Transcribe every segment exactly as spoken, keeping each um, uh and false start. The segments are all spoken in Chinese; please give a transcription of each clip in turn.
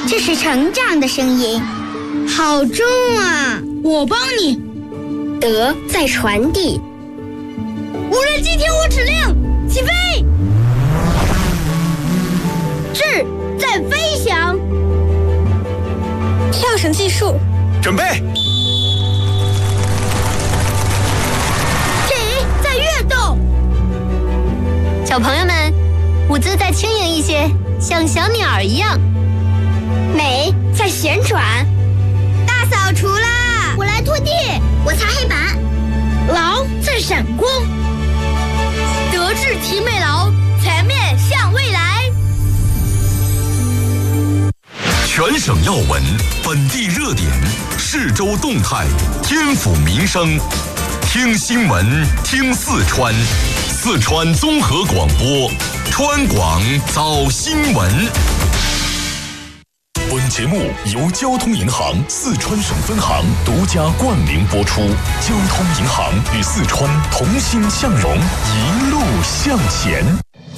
这是成长的声音，好重啊！ 我帮你。 德在传递。 无人机听我指令，起飞！智在飞翔。 跳绳技术， 准备。 己在跃动。 小朋友们，舞姿再轻盈一些，像小鸟一样。 美在旋转。 大扫除啦！ 我来拖地， 我擦黑板。 劳在闪光。德智体美劳，全面向未来。 全省要闻，本地热点，市州动态，天府民生。听新闻，听四川，四川综合广播，川广早新闻。本节目由交通银行四川省分行独家冠名播出。交通银行与四川同心向荣，一路向前。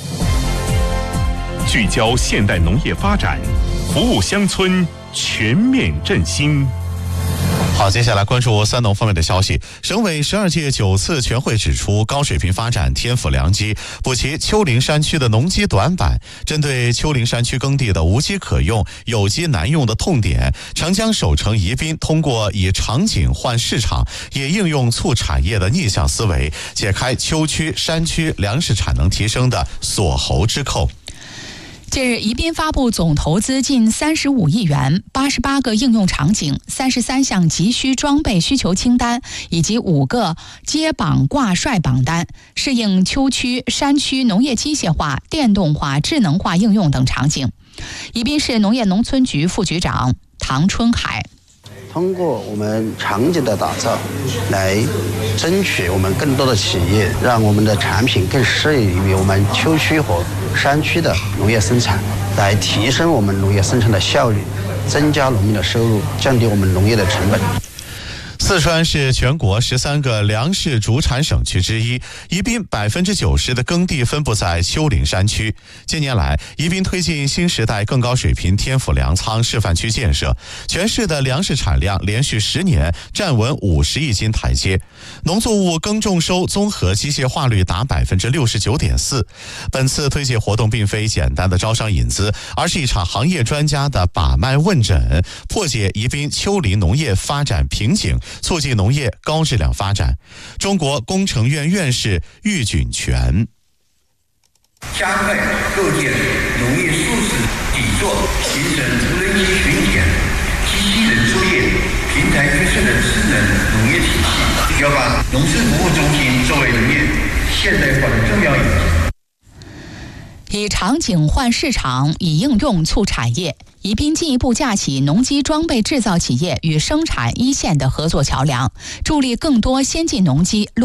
聚焦现代农业发展，服务乡村，全面振兴。 好，接下来关注三农方面的消息。省委十二届九次全会指出，高水平发展天府良机，补齐丘陵山区的农机短板。针对丘陵山区耕地的无机可用、有机难用的痛点，长江首城宜宾通过以场景换市场，也应用促产业的逆向思维，解开丘区、山区粮食产能提升的锁喉之扣。 近日，宜宾发布总投资近三十五亿元、八十八个应用场景、三十三项急需装备需求清单，以及五个接榜挂帅榜单，适应丘区、山区农业机械化、电动化、智能化应用等场景。宜宾市农业农村局副局长唐春海。 通过我们场景的打造，来争取我们更多的企业，让我们的产品更适应于我们丘区和山区的农业生产，来提升我们农业生产的效率，增加农民的收入，降低我们农业的成本。 四川是全国十三个粮食主产省区之一，宜宾百分之九十的耕地分布在丘陵山区。近年来，宜宾推进新时代更高水平天府粮仓示范区建设，全市的粮食产量连续十年站稳五十亿斤台阶，农作物耕种收综合机械化率达百分之六十九点四。本次推介活动并非简单的招商引资，而是一场行业专家的把脉问诊，破解宜宾丘陵农业发展瓶颈，促进农业高质量发展。中国工程院院士郁锦泉： 加快构建农业素质底座，形成无人机巡检、机器人作业、平台决策的智能农业体系，要把农村服务中心作为农业现代化的重要引擎。 以场景换市场，以应用促产业。宜宾进一步架起农机装备制造企业与生产一线的合作桥梁，助力更多先进农机